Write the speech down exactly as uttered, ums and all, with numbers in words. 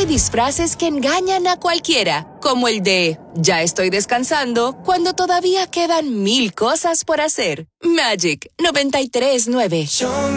disfraces que engañan a cualquiera, como el de "ya estoy descansando" cuando todavía quedan mil cosas por hacer. Magic noventa y tres nueve.